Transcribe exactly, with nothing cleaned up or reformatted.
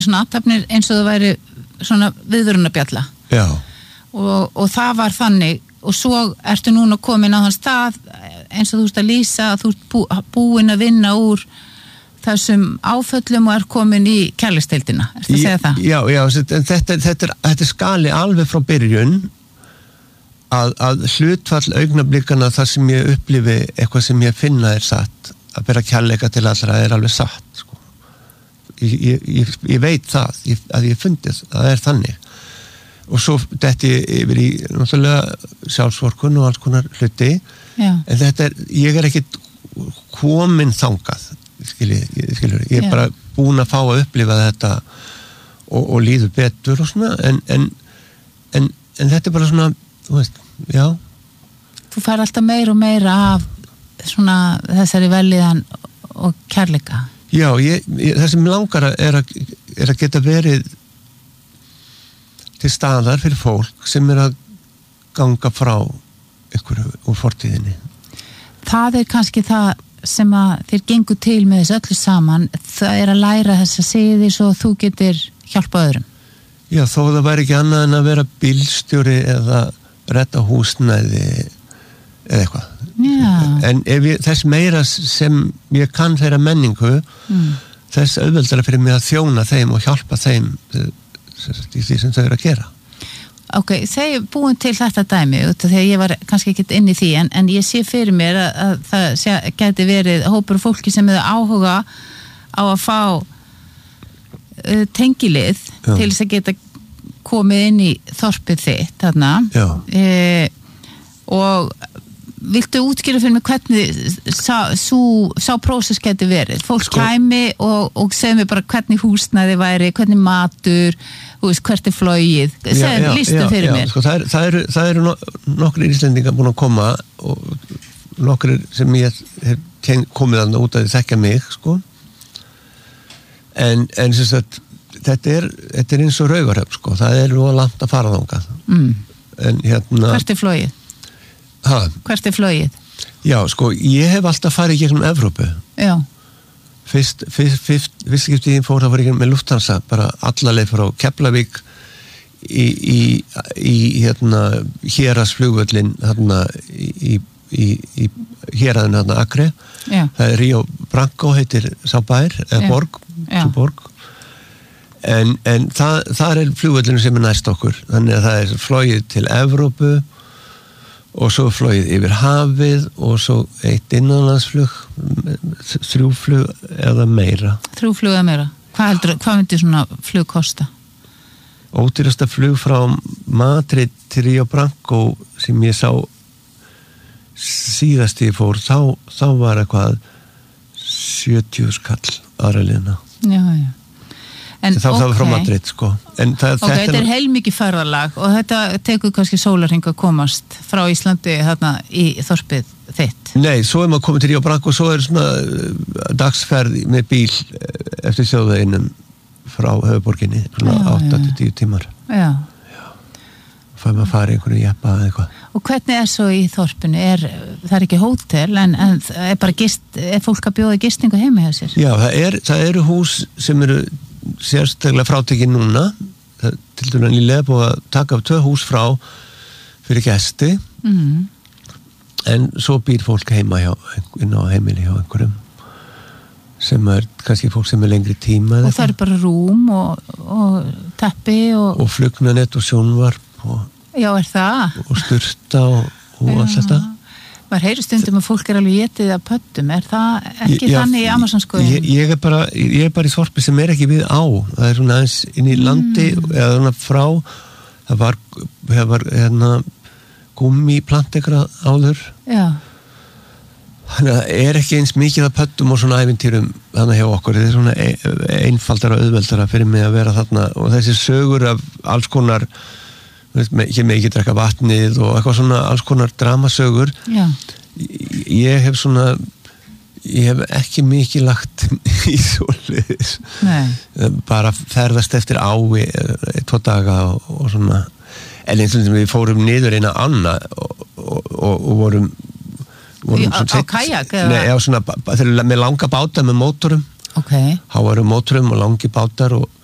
svona athafnir eins og það væri svona viðvörunarbjalla. Já. Og, og það var þannig, og svo ertu núna komin á þann stað eins og þú veist að lýsa að þú ert bú, búin að vinna úr þessum áföllum og er komin í kærleiksdeildina, ertu að segja það? Já, já, þetta, þetta, þetta, er, þetta er skali alveg frá byrjun að, að hlutfall augnablikana þar sem ég upplifi eitthvað sem ég finna er satt, að bera kærleika til allra er alveg satt, sko. Ég, ég, ég, ég veit það, ég, að ég fundið, það er þannig. Og svo detti yfir í náttúrulega sjálfsvorkun og alls konar hluti. Já. En þetta er, ég er ekkit komin þangað, skiljið, skiljið, ég er Já. bara búin að fá að upplifa þetta og, og líður betur og svona, en, en, en, en þetta er bara svona, þú veist, já. Þú fær alltaf meira og meira af svona þessari velíðan og kærleika. Já, ég, ég, það sem langar er að, er að geta verið til staðar fyrir fólk sem er að ganga frá ykkur úr fortíðinni. Það er kannski það sem að þér gengur til með þessu öllu saman, það er að læra þessa siði svo þú getur hjálpa öðrum. Já, þó það væri ekki annað en að vera bílstjóri eða redda húsnæði eða eitthvað. Já. En ef ég, þess meira sem ég kann þeirra menningu, mm. þess auðveldara fyrir mig að þjóna þeim og hjálpa þeim í því sem þau eru að gera. Ok, þegar búin til þetta dæmi, þegar ég var kannski ekkert inn í því, en, en ég sé fyrir mér að, að það sé, geti verið hópur fólki sem hefur áhuga á að fá uh, tengilið Já. Til þess að geta komið inn í þorpið þitt, þarna. E, og viltu útskýra fyrir mig hvernig sá, sú, sá prósess geti verið? Fólk sko, kæmi og, og segja mér bara hvernig húsnæði væri, hvernig matur, þú veist, hvert er flogið, segja, lístu fyrir já, mér. Sko, það, er, það eru, það eru no, nokkri íslendingar búin að koma og nokkri sem ég hef komið þarna út að þið þekkja mig, sko. En, en sem sagt, þetta er, þetta er eins og Raufarhöfn, sko, það er nú að langt að fara þangað. Mm. En hérna... Hvert er flogið? Ha? Hvert er flogið? Já, sko, ég hef alltaf farið gegnum Evrópu. Já. Fyrst, fyrst, fyrst, fyrst skiptið ég fór að fara með Lufthansa, bara allaleg frá Keflavík í, í, í hérna, Héraðsflugvöllin, hérna, í, í, í Héraðin, hérna, Akre. Já. Það er Rio Branco, heitir sá bær, eða Já. borg, Já. svo borg. En, en það, það er flugvöllinu sem er næst okkur, þannig að það er flogið til Evrópu, og svo flogið yfir hafið og svo eitt innanlandsflug, þrjúflug eða meira. Þrjúflug eða meira. Hvað heldur, hvað myndi svona flug kosta? Ódýrasta flug frá Madrid til Rio Branco sem ég sá síðast ég fór, þá, þá var eitthvað sjötíu skall aðræðina. Já, já. En, það, okay. það var frá Madrid, sko. En það, ok, þetta er heilmikið ferðalag og þetta tekur kannski sólarhring að komast frá Íslandi þarna í þorpið þitt. Nei, svo er maður komið til Rio Branco og svo er svona dagsferð með bíl eftir þjóðveginum frá höfuborginni, svona átta til tíu tímar. Já. Já. Fær maður að fara í einhverju jeppa eða eitthvað. Og hvernig er svo í þorpinu? Er, það er ekki hótel, en, en er bara gist, er fólk að bjóða gistingu heima hjá sér? Já, það, er, það eru hús sem eru sérstaklega frátekinn núna, það, til dæmis nýlega búið að taka af tvö hús frá fyrir gesti, mm. en svo býr fólk heima hjá, inn á heimili hjá einhverjum, sem er kannski fólk sem er lengri tíma. Og það er bara rúm og, og teppi og... Og flugnanett og sjónvarp og... Já, er það? Og sturta og, og allt þetta. Maður heyrir stundum að fólk er alveg getið að pöttum, er það ekki Já, þannig í Amazonskoðinu? Ég, ég, er bara, ég er bara í þorpi sem er ekki við á, það er svona aðeins inn í landi mm. eða svona frá, það var, það var hérna, gummiplant eitthvað áður. Já. Þannig að það er ekki eins mikið að pöttum og svona ævintýrum þannig hjá okkur, þetta er svona einfaldara og auðveldara fyrir mig að vera þarna og þessi sögur af alls konar ekki með ekki drekka vatnið og eitthvað svona alls konar dramasögur. Já. Ég hef svona ég hef ekki mikið lagt í svoleiðis. Nei. Bara ferðast eftir ái tvo daga og, og svona en eins og við fórum niður eina anna og, og, og, og vorum, vorum á, á kajak? Nei, já, svona með langa báta með mótorum. Okay. Hávarum mótorum og langi bátar og